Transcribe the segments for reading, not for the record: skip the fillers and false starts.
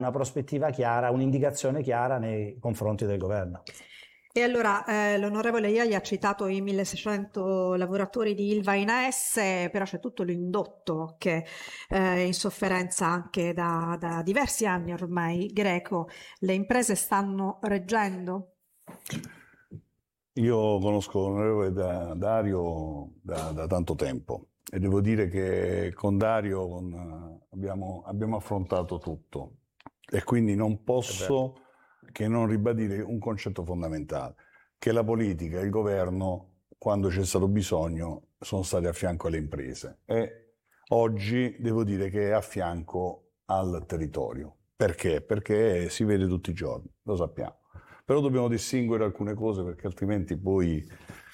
una prospettiva chiara, un'indicazione chiara nei confronti del governo. E allora l'onorevole Iaia ha citato i 1600 lavoratori di Ilva in AS, però c'è tutto l'indotto che è in sofferenza anche da diversi anni ormai. Greco, le imprese stanno reggendo? Io conosco l'onorevole Dario da tanto tempo e devo dire che con Dario abbiamo affrontato tutto e quindi non posso che non ribadire un concetto fondamentale, che la politica e il governo, quando c'è stato bisogno, sono stati a fianco alle imprese e oggi devo dire che è a fianco al territorio. Perché? Perché si vede tutti i giorni, lo sappiamo. Però dobbiamo distinguere alcune cose perché altrimenti poi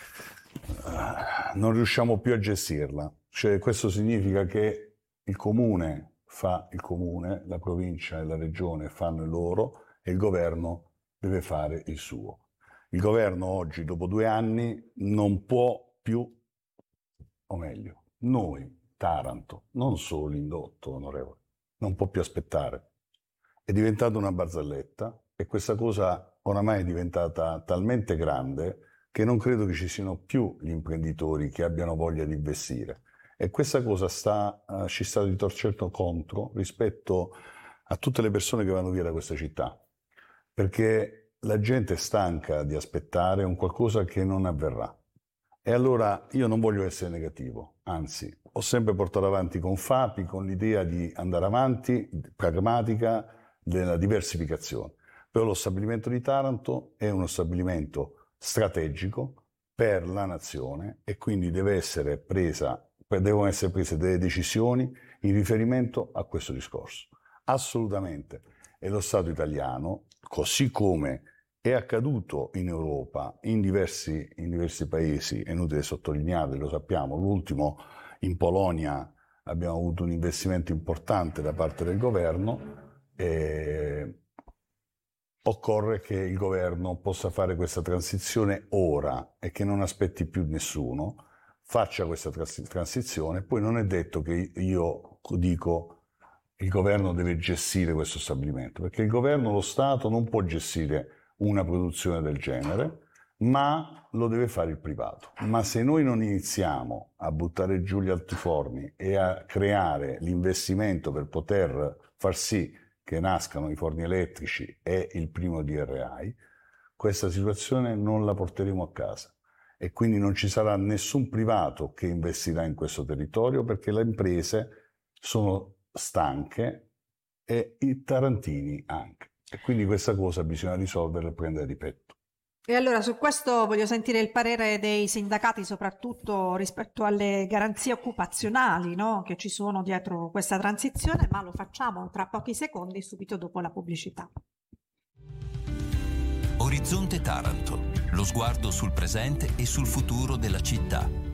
non riusciamo più a gestirla. Cioè, questo significa che il comune fa il comune, la provincia e la regione fanno il loro e il governo deve fare il suo. Il governo oggi, dopo 2 anni, non può più, o meglio, noi, Taranto, non solo l'indotto, onorevole, non può più aspettare. È diventata una barzelletta e questa cosa oramai è diventata talmente grande che non credo che ci siano più gli imprenditori che abbiano voglia di investire. E questa cosa ci sta ritorcendo contro rispetto a tutte le persone che vanno via da questa città. Perché la gente è stanca di aspettare un qualcosa che non avverrà. E allora io non voglio essere negativo, anzi, ho sempre portato avanti con FAPI, con l'idea di andare avanti, pragmatica, della diversificazione. Però lo stabilimento di Taranto è uno stabilimento strategico per la nazione e quindi devono essere prese delle decisioni in riferimento a questo discorso. Assolutamente. E lo Stato italiano, così come è accaduto in Europa, in diversi paesi, è inutile sottolinearlo, lo sappiamo, l'ultimo in Polonia abbiamo avuto un investimento importante da parte del governo e occorre che il governo possa fare questa transizione ora e che non aspetti più nessuno, faccia questa transizione, poi non è detto che io dico il governo deve gestire questo stabilimento, perché il governo, lo Stato, non può gestire una produzione del genere, ma lo deve fare il privato. Ma se noi non iniziamo a buttare giù gli altiforni e a creare l'investimento per poter far sì che nascano i forni elettrici e il primo DRI, questa situazione non la porteremo a casa. E quindi non ci sarà nessun privato che investirà in questo territorio perché le imprese sono stanche e i tarantini anche. E quindi questa cosa bisogna risolverla e prendere di petto. E allora su questo voglio sentire il parere dei sindacati, soprattutto rispetto alle garanzie occupazionali, no, che ci sono dietro questa transizione, ma lo facciamo tra pochi secondi, subito dopo la pubblicità. Orizzonte Taranto, lo sguardo sul presente e sul futuro della città.